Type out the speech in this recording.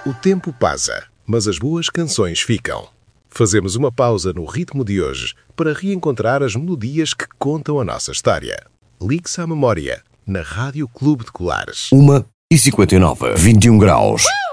O tempo passa, mas as boas canções ficam. Fazemos uma pausa no ritmo de hoje para reencontrar as melodias que contam a nossa história. Ligue-se à memória, na Rádio Clube de Colares. 1h59, 21 graus.